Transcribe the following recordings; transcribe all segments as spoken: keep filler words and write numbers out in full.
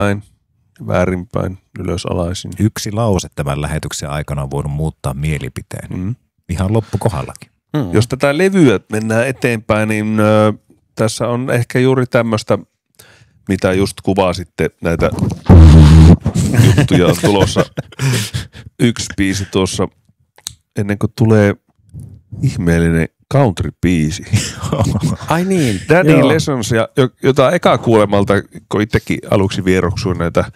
Näin, väärinpäin, ylös alaisin. Yksi lause tämän lähetyksen aikana on voinut muuttaa mielipiteen. Mm. Ihan loppukohdallakin. Mm. Jos tätä levyä mennään eteenpäin, niin ö, tässä on ehkä juuri tämmöistä, mitä just kuvasitte, näitä juttuja on tulossa. Yksi biisi tuossa, ennen kuin tulee ihmeellinen country-biisi. Ai niin. Daddy Joo. Lessons, ja, jota eka kuulemalta, kun itsekin aluksi vieroksuin näitä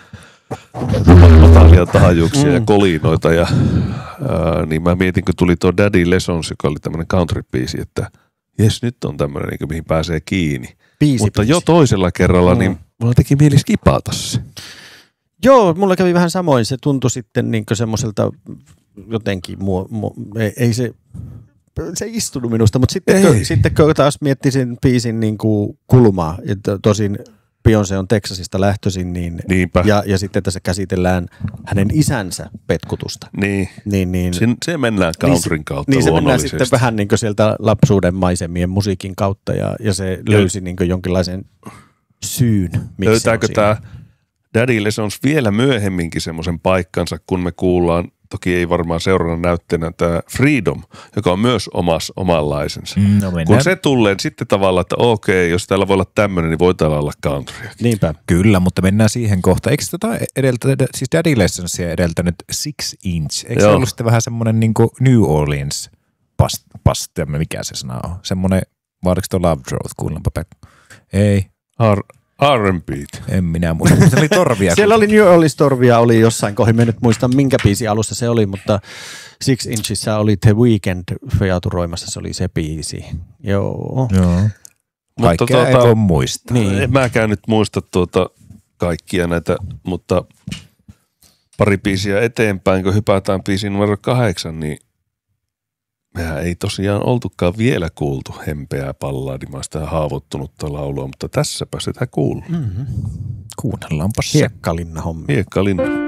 matalia taajuuksia mm. ja kolinoita, ja, ää, niin mä mietin, kun tuli tuo Daddy Lessons, joka oli tämmöinen country-biisi, että jes, nyt on tämmöinen, niin mihin pääsee kiinni. Biisi, Mutta biisi. jo toisella kerralla, mm. niin mulla teki mieli skipata se. Joo, mulla kävi vähän samoin. Se tuntui sitten niin semmoiselta jotenkin, mu, mu, ei, ei se... Se ei istunut minusta, mutta sitten, kun, sitten kun taas miettisin biisin niin kuin kulmaa, että tosin Beyoncé on Texasista lähtöisin, niin, ja, ja sitten tässä käsitellään hänen isänsä petkutusta. Niin, niin, niin se, se mennään countryn kautta niin, niin se mennään sitten vähän niin kuin sieltä lapsuuden maisemien musiikin kautta, ja, ja se löysi niin kuin jonkinlaisen syyn, miksi löytääkö tämä Daddy Lessons vielä myöhemminkin semmoisen paikkansa, kun me kuullaan, toki ei varmaan seuraavana näytteenä, tämä Freedom, joka on myös omas, omanlaisensa. Mm, no kun se tulee, sitten tavallaan, että okei, jos täällä voi olla tämmöinen, niin voi täällä olla countryakin. Niinpä. Kyllä, mutta mennään siihen kohtaan. Eikö tätä edeltä, siis Daddy Lessonsia edeltänyt Six Inch? Eikö Joo. se ollut sitten vähän semmoinen niin kuin New Orleans past, past, mikä se sana on? Semmoinen, vaadiko tuo Love Drought, kuullaanpa Pekka? Ei. Ar- R and B. En minä muista. Se oli torvia. Siellä oli New Orleans torvia, oli jossain kohin. Mä nyt muista, minkä biisi alussa se oli, mutta Six Inchissä oli The Weeknd featuroimassa, se oli se biisi. Joo. Joo. Kaikkea tuota, ei voi muistaa. Niin. En mäkään nyt muista tuota kaikkia näitä, mutta pari biisiä eteenpäin, kun hypätään biisiin numero kahdeksan, niin mehän ei tosiaan oltukaan vielä kuultu hempeää palladimaista ja haavoittunutta laulua, mutta tässäpä sitä kuuluu. Mm-hmm. Kuunnellaanpa se. Hiekkalinna hommi. Hiekkalinna.